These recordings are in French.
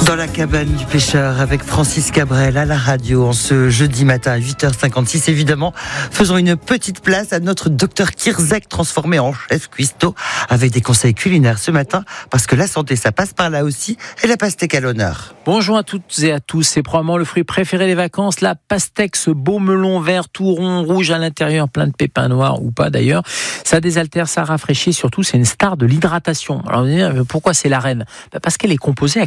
Dans la cabane du pêcheur avec Francis Cabrel à la radio en ce jeudi matin à 8h56. Évidemment, faisons une petite place à notre docteur Kirzek transformé en chef cuistot avec des conseils culinaires ce matin parce que la santé ça passe par là aussi et la pastèque à l'honneur. Bonjour à toutes et à tous, c'est probablement le fruit préféré des vacances, la pastèque, ce beau melon vert tout rond, rouge à l'intérieur, plein de pépins noirs ou pas d'ailleurs. Ça désaltère, ça rafraîchit, surtout c'est une star de l'hydratation. Alors vous allez dire, pourquoi c'est la reine ? Parce qu'elle est composée à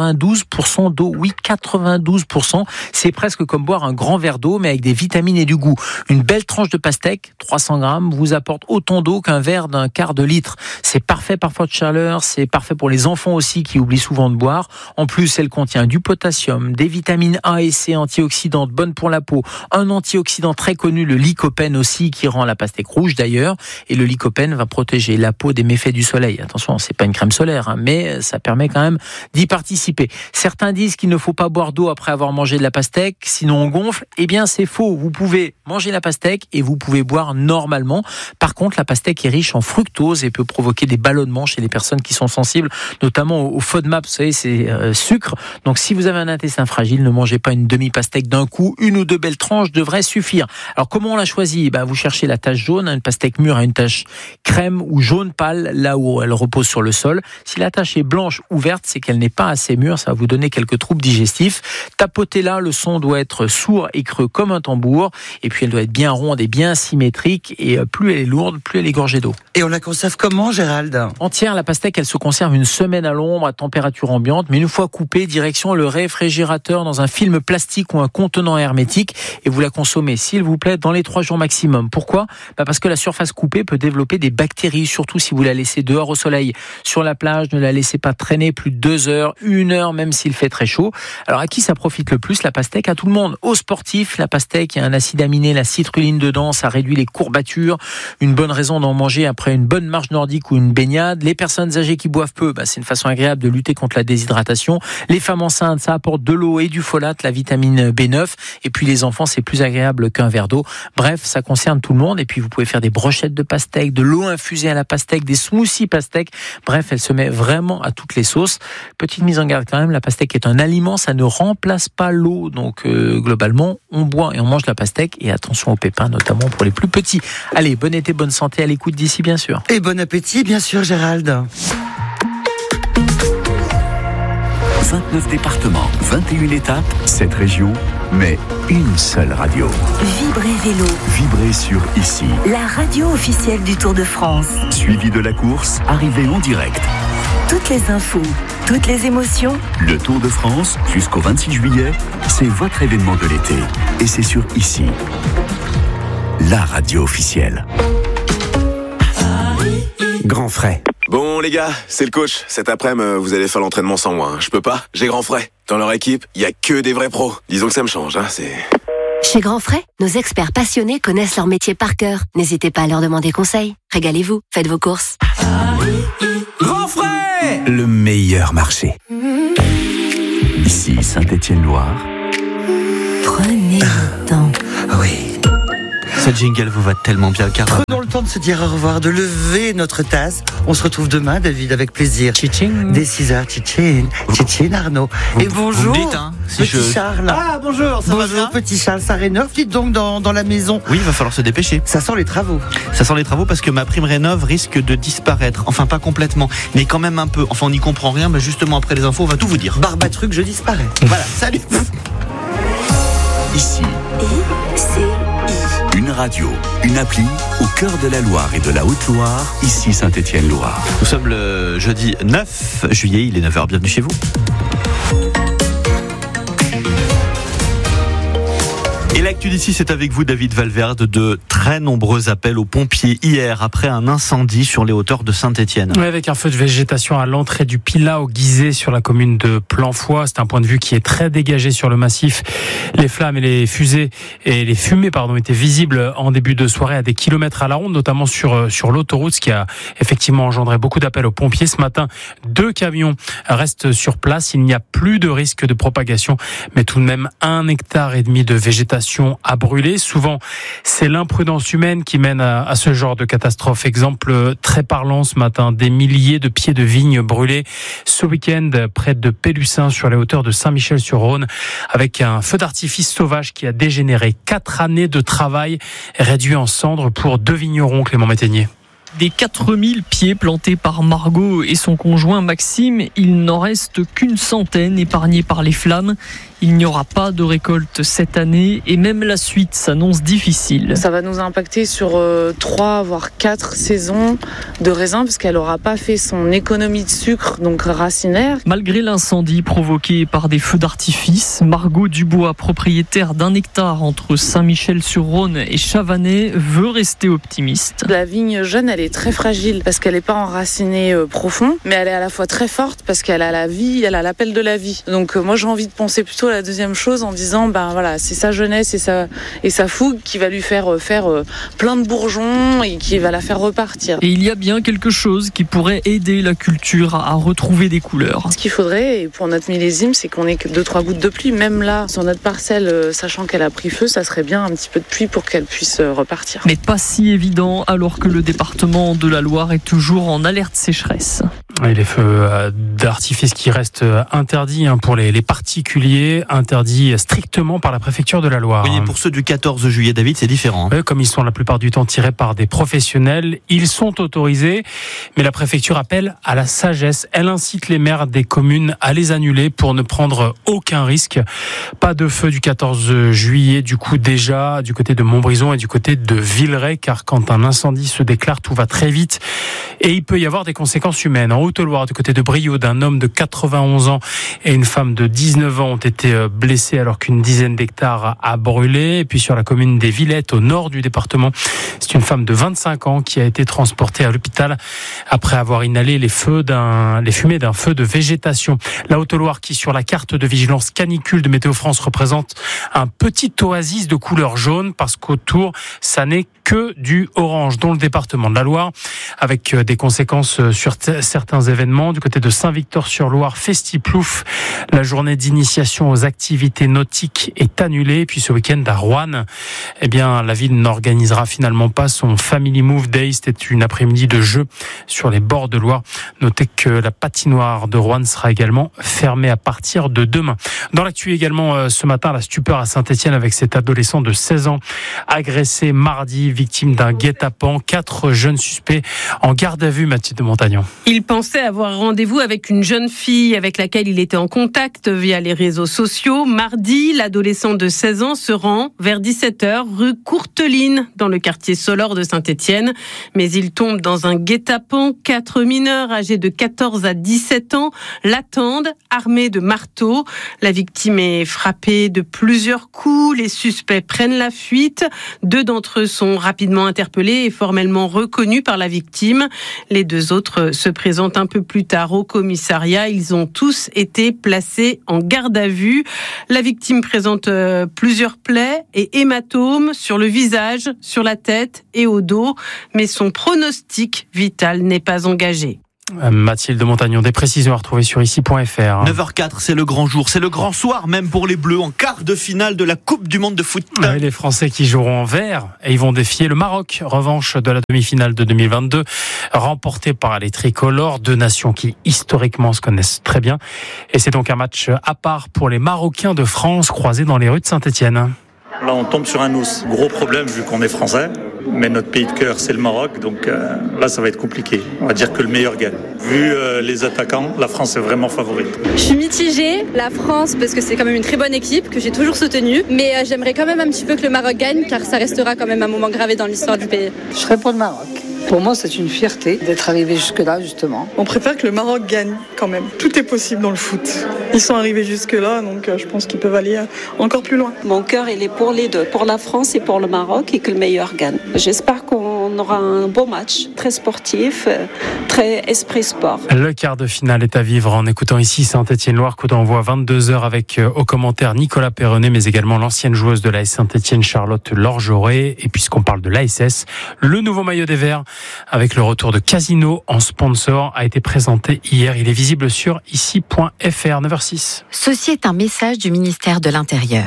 92% d'eau, oui 92%, c'est presque comme boire un grand verre d'eau mais avec des vitamines et du goût. Une belle tranche de pastèque, 300 grammes, vous apporte autant d'eau qu'un verre d'un quart de litre. C'est parfait par faute de chaleur, c'est parfait pour les enfants aussi qui oublient souvent de boire. En plus, elle contient du potassium, des vitamines A et C antioxydantes bonnes pour la peau, un antioxydant très connu, le lycopène aussi, qui rend la pastèque rouge d'ailleurs, et le lycopène va protéger la peau des méfaits du soleil. Attention, c'est pas une crème solaire, mais ça permet quand même d'y participer. Certains disent qu'il ne faut pas boire d'eau après avoir mangé de la pastèque, sinon on gonfle. Eh bien, c'est faux. Vous pouvez manger la pastèque et vous pouvez boire normalement. Par contre, la pastèque est riche en fructose et peut provoquer des ballonnements chez les personnes qui sont sensibles, notamment au FODMAP, vous savez, c'est sucre. Donc, si vous avez un intestin fragile, ne mangez pas une demi-pastèque d'un coup. Une ou deux belles tranches devraient suffire. Alors, comment on la choisit ? Vous cherchez la tache jaune. Une pastèque mûre a une tache crème ou jaune pâle, là où elle repose sur le sol. Si la tache est blanche ou verte, c'est qu'elle n'est pas assez mûre. Ça va vous donner quelques troubles digestifs. Tapotez-la, le son doit être sourd et creux comme un tambour. Et puis, elle doit être bien ronde et bien symétrique. Et plus elle est lourde, plus elle est gorgée d'eau. Et on la conserve comment, Gérald ? Entière, la pastèque, elle se conserve une semaine à l'ombre, à température ambiante. Mais une fois coupée, direction le réfrigérateur dans un film plastique ou un contenant hermétique. Et vous la consommez, s'il vous plaît, dans les 3 jours maximum. Pourquoi ? Parce que la surface coupée peut développer des bactéries, surtout si vous la laissez dehors au soleil. Sur la plage, ne la laissez pas traîner plus de 2 heures, 1 heure, même s'il fait très chaud. Alors à qui ça profite le plus, la pastèque ? À tout le monde. Aux sportifs, la pastèque, il y a un acide aminé, la citrulline dedans, ça réduit les courbatures. Une bonne raison d'en manger après une bonne marche nordique ou une baignade. Les personnes âgées qui boivent peu, c'est une façon agréable de lutter contre la déshydratation. Les femmes enceintes, ça apporte de l'eau et du folate, la vitamine B9. Et puis les enfants, c'est plus agréable qu'un verre d'eau. Bref, ça concerne tout le monde. Et puis vous pouvez faire des brochettes de pastèque, de l'eau infusée à la pastèque, des smoothies pastèque. Bref, elle se met vraiment à toutes les sauces. Petite mise en garde quand même, la pastèque est un aliment, ça ne remplace pas l'eau. Donc globalement, on boit et on mange la pastèque. Et attention aux pépins, notamment pour les plus petits. Allez, bon été, bonne santé à l'écoute d'ici, bien sûr. Et bon appétit, bien sûr, Gérald. 29 départements, 21 étapes, 7 régions, mais une seule radio. Vibrez Vélo. Vibrez sur Ici. La radio officielle du Tour de France. Suivi de la course, arrivée en direct. Toutes les infos, toutes les émotions. Le Tour de France, jusqu'au 26 juillet, c'est votre événement de l'été. Et c'est sur Ici. La radio officielle. Grand frais. Bon les gars, c'est le coach. Cet après-midi, vous allez faire l'entraînement sans moi. Je peux pas, j'ai grand frais. Dans leur équipe, il y a que des vrais pros. Disons que ça me change, c'est... Chez Grand Frais, nos experts passionnés connaissent leur métier par cœur. N'hésitez pas à leur demander conseil. Régalez-vous, faites vos courses. Grand frais, le meilleur marché. Ici, Saint-Étienne-Loire. Prenez le temps. Oui. Ce jingle vous va tellement bien, car Prenons le temps de se dire au revoir, de lever notre tasse. On se retrouve demain, David, avec plaisir. Tchitching. Dès 6h, tchitching, Arnaud. Et bonjour, vous me dites, si petit Charles. Ah, bonjour, ça va bien ? Bonjour, petit Charles, ça rénove, dites donc dans la maison. Oui, il va falloir se dépêcher. Ça sent les travaux. Ça sent les travaux parce que ma prime rénov risque de disparaître. Enfin, pas complètement, mais quand même un peu. Enfin, on n'y comprend rien, mais justement après les infos, on va tout vous dire. Barbatruc, je disparais. Voilà, salut. Ici. Une radio, une appli, au cœur de la Loire et de la Haute-Loire, ici Saint-Étienne-Loire. Nous sommes le jeudi 9 juillet, il est 9h, bienvenue chez vous. Et l'actu d'ici, c'est avec vous, David Valverde. De très nombreux appels aux pompiers hier après un incendie sur les hauteurs de Saint-Étienne. Oui, avec un feu de végétation à l'entrée du Pilat au Gizet sur la commune de Planfoy. C'est un point de vue qui est très dégagé sur le massif. Les flammes et les fusées et les fumées, étaient visibles en début de soirée à des kilomètres à la ronde, notamment sur l'autoroute, ce qui a effectivement engendré beaucoup d'appels aux pompiers. Ce matin, 2 camions restent sur place. Il n'y a plus de risque de propagation, mais tout de même 1,5 hectare de végétation végétation a brûlé. Souvent, c'est l'imprudence humaine qui mène à ce genre de catastrophe. Exemple très parlant ce matin, des milliers de pieds de vignes brûlés ce week-end près de Pélussin sur les hauteurs de Saint-Michel-sur-Rhône avec un feu d'artifice sauvage qui a dégénéré. 4 années de travail réduit en cendres pour 2 vignerons, Clément Métainier. Des 4000 pieds plantés par Margot et son conjoint Maxime, il n'en reste qu'une centaine épargnés par les flammes. Il n'y aura pas de récolte cette année et même la suite s'annonce difficile. Ça va nous impacter sur 3 voire 4 saisons de raisin parce qu'elle n'aura pas fait son économie de sucre, donc racinaire. Malgré l'incendie provoqué par des feux d'artifice, Margot Dubois, propriétaire d'1 hectare entre Saint-Michel-sur-Rhône et Chavanais, veut rester optimiste. La vigne jeune, elle est très fragile parce qu'elle n'est pas enracinée profond, mais elle est à la fois très forte parce qu'elle a la vie, elle a l'appel de la vie. Donc moi j'ai envie de penser plutôt à la deuxième chose en disant voilà, c'est sa jeunesse et sa fougue qui va lui faire plein de bourgeons et qui va la faire repartir. Et il y a bien quelque chose qui pourrait aider la culture à retrouver des couleurs. Ce qu'il faudrait, et pour notre millésime, c'est qu'on ait que 2-3 gouttes de pluie. Même là, sur notre parcelle, sachant qu'elle a pris feu, ça serait bien un petit peu de pluie pour qu'elle puisse repartir. Mais pas si évident alors que le département de la Loire est toujours en alerte sécheresse. Et les feux d'artifice qui restent interdits pour les particuliers, interdits strictement par la préfecture de la Loire. Oui, et pour ceux du 14 juillet, David, c'est différent. Comme ils sont la plupart du temps tirés par des professionnels, ils sont autorisés, mais la préfecture appelle à la sagesse. Elle incite les maires des communes à les annuler pour ne prendre aucun risque. Pas de feu du 14 juillet, du coup déjà du côté de Montbrison et du côté de Villeray, car quand un incendie se déclare, tout va très vite et il peut y avoir des conséquences humaines. En Haute-Loire, du côté de Brioude, un homme de 91 ans et une femme de 19 ans ont été blessés alors qu'une dizaine d'hectares a brûlé. Et puis sur la commune des Villettes, au nord du département, c'est une femme de 25 ans qui a été transportée à l'hôpital après avoir inhalé les fumées d'un feu de végétation. La Haute-Loire qui, sur la carte de vigilance canicule de Météo France, représente un petit oasis de couleur jaune parce qu'autour, ça n'est que du orange, dont le département de la Loire, avec des conséquences sur certains événements. Du côté de Saint-Victor-sur-Loire, Festiplouf, la journée d'initiation aux activités nautiques est annulée. Et puis ce week-end à Roanne, la ville n'organisera finalement pas son Family Move Day. C'était une après-midi de jeu sur les bords de Loire. Notez que la patinoire de Roanne sera également fermée à partir de demain. Dans l'actu également ce matin, la stupeur à Saint-Étienne avec cet adolescent de 16 ans agressé mardi, victime d'un guet-apens. 4 jeunes suspects en garde à vue, Mathilde de Montagnon. Il pensait avoir rendez-vous avec une jeune fille avec laquelle il était en contact via les réseaux sociaux. Mardi, l'adolescent de 16 ans se rend vers 17h rue Courteline dans le quartier Solor de Saint-Étienne. Mais il tombe dans un guet-apens. 4 mineurs âgés de 14 à 17 ans l'attendent, armés de marteaux. La victime est frappée de plusieurs coups. Les suspects prennent la fuite. 2 d'entre eux sont rapidement interpellés et formellement reconnus par la victime. Les 2 autres se présentent un peu plus tard au commissariat. Ils ont tous été placés en garde à vue. La victime présente plusieurs plaies et hématomes sur le visage, sur la tête et au dos, mais son pronostic vital n'est pas engagé. Mathilde de Montagnon, des précisions à retrouver sur ici.fr. 9h04, c'est le grand jour, c'est le grand soir même pour les Bleus en quart de finale de la Coupe du Monde de foot. Oui, les Français qui joueront en vert et ils vont défier le Maroc. Revanche de la demi-finale de 2022, remportée par les tricolores, 2 nations qui historiquement se connaissent très bien. Et c'est donc un match à part pour les Marocains de France croisés dans les rues de Saint-Étienne. Là, on tombe sur un os. Gros problème vu qu'on est français, mais notre pays de cœur, c'est le Maroc. Donc là, ça va être compliqué. On va dire que le meilleur gagne. Vu les attaquants, la France est vraiment favorite. Je suis mitigée. La France, parce que c'est quand même une très bonne équipe que j'ai toujours soutenue. Mais j'aimerais quand même un petit peu que le Maroc gagne, car ça restera quand même un moment gravé dans l'histoire du pays. Je serais pour le Maroc. Pour moi, c'est une fierté d'être arrivé jusque-là, justement. On préfère que le Maroc gagne, quand même. Tout est possible dans le foot. Ils sont arrivés jusque-là, donc je pense qu'ils peuvent aller encore plus loin. Mon cœur, il est pour les deux, pour la France et pour le Maroc, et que le meilleur gagne. J'espère qu'on aura un beau match, très sportif, très esprit sport. Le quart de finale est à vivre en écoutant ici Saint-Étienne-Loire, coup d'envoi 22h avec au commentaire Nicolas Perronnet, mais également l'ancienne joueuse de l'AS Saint-Étienne, Charlotte Lorgeré. Et puisqu'on parle de l'ASS, le nouveau maillot des Verts, avec le retour de Casino en sponsor, a été présenté hier. Il est visible sur ici.fr, 9h06. Ceci est un message du ministère de l'Intérieur.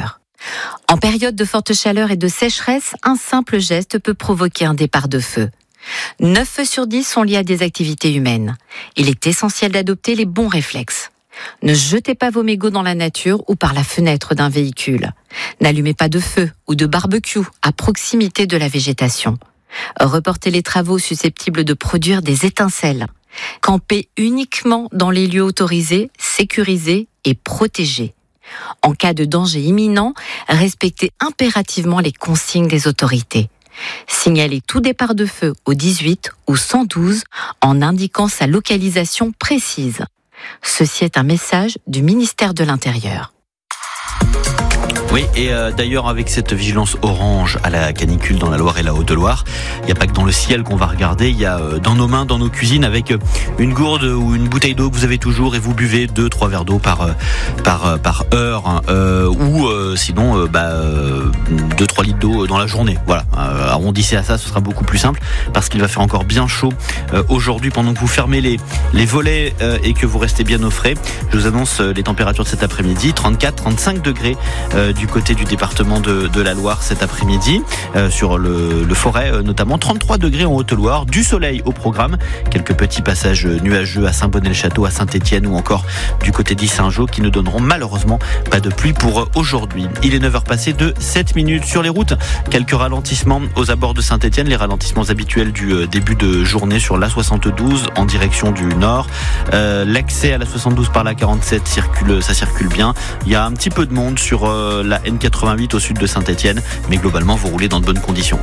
En période de forte chaleur et de sécheresse, un simple geste peut provoquer un départ de feu. 9 feux sur 10 sont liés à des activités humaines. Il est essentiel d'adopter les bons réflexes. Ne jetez pas vos mégots dans la nature ou par la fenêtre d'un véhicule. N'allumez pas de feu ou de barbecue à proximité de la végétation. Reportez les travaux susceptibles de produire des étincelles. Campez uniquement dans les lieux autorisés, sécurisés et protégés. En cas de danger imminent, respectez impérativement les consignes des autorités. Signalez tout départ de feu au 18 ou 112 en indiquant sa localisation précise. Ceci est un message du ministère de l'Intérieur. Oui, et d'ailleurs, avec cette vigilance orange à la canicule dans la Loire et la Haute-Loire, il n'y a pas que dans le ciel qu'on va regarder, il y a dans nos mains, dans nos cuisines, avec une gourde ou une bouteille d'eau que vous avez toujours et vous buvez 2-3 verres d'eau par heure, ou sinon 2-3 litres d'eau dans la journée. Voilà, arrondissez à ça, ce sera beaucoup plus simple, parce qu'il va faire encore bien chaud aujourd'hui pendant que vous fermez les volets et que vous restez bien au frais. Je vous annonce les températures de cet après-midi, 34-35 degrés du côté du département de la Loire cet après-midi, sur le Forêt notamment, 33 degrés en Haute-Loire, du soleil au programme, quelques petits passages nuageux à Saint-Bonnet-le-Château, à Saint-Étienne ou encore du côté d'Issingeaux qui ne donneront malheureusement pas de pluie pour aujourd'hui. Il est 9h passé de 7 minutes sur les routes. Quelques ralentissements aux abords de Saint-Étienne, les ralentissements habituels du début de journée sur l'A72 en direction du nord. L'accès à l'A72 par la 47 ça circule bien. Il y a un petit peu de monde sur la N88 au sud de Saint-Étienne, mais globalement vous roulez dans de bonnes conditions.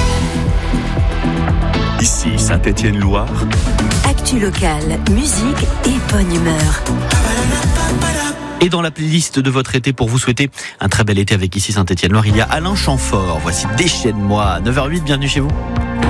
Ici Saint-Étienne-Loire. Actu locale, musique et bonne humeur. Et dans la playlist de votre été, pour vous souhaiter un très bel été avec Ici Saint-Étienne-Loire, il y a Alain Chamfort. Voici Déchaîne-moi, 9h08, bienvenue chez vous.